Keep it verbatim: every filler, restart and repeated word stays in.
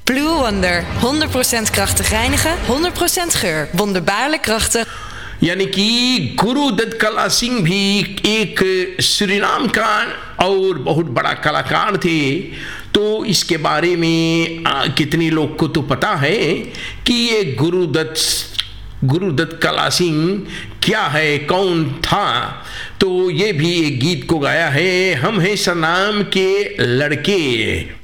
Blue Wonder, honderd procent krachtig reinigen, honderd procent geur, wonderbaarlijk krachtig. यानी कि गुरुदत्त कला सिंह भी एक सूरीनाम का और बहुत बड़ा कलाकार थे। तो इसके बारे में आ, कितने लोग को तो पता है कि ये गुरुदत्त गुरुदत्त कला सिंह क्या है, कौन था। तो ये भी एक गीत को गाया है, हम हैं सनाम के लड़के।